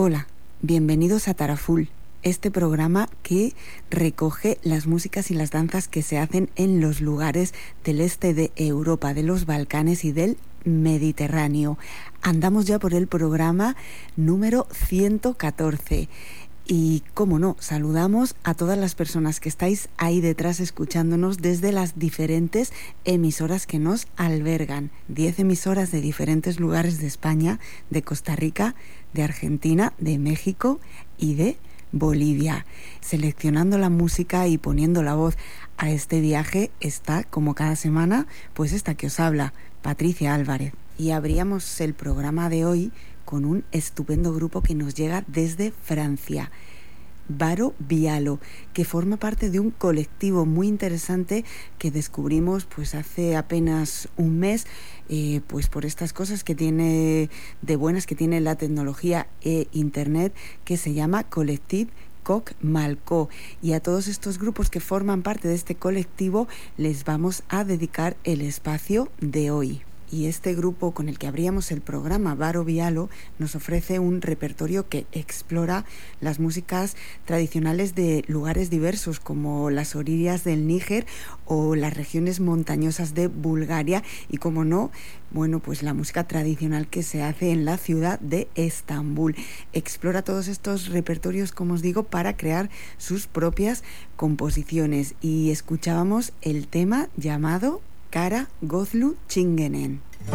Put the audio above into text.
Hola, bienvenidos a Taraful, este programa que recoge las músicas y las danzas que se hacen en los lugares del este de Europa, de los Balcanes y del Mediterráneo. Andamos ya por el programa número 114. Y, cómo no, saludamos a todas las personas que estáis ahí detrás escuchándonos desde las diferentes emisoras que nos albergan. 10 emisoras de diferentes lugares de España, de Costa Rica, de Argentina, de México y de Bolivia. Seleccionando la música y poniendo la voz a este viaje está, como cada semana, pues esta que os habla, Patricia Álvarez. Y abríamos el programa de hoy con un estupendo grupo que nos llega desde Francia, Varo Vialo, que forma parte de un colectivo muy interesante que descubrimos pues hace apenas un mes, pues por estas cosas que tiene de buenas que tiene la tecnología e internet, que se llama Collectif Coq Malco. Y a todos estos grupos que forman parte de este colectivo les vamos a dedicar el espacio de hoy. Y este grupo con el que abríamos el programa, Varo Vialo, nos ofrece un repertorio que explora las músicas tradicionales de lugares diversos como las orillas del Níger o las regiones montañosas de Bulgaria y, como no, bueno, pues la música tradicional que se hace en la ciudad de Estambul. Explora todos estos repertorios, como os digo, para crear sus propias composiciones. Y escuchábamos el tema llamado Kara Gözlü Çingenen.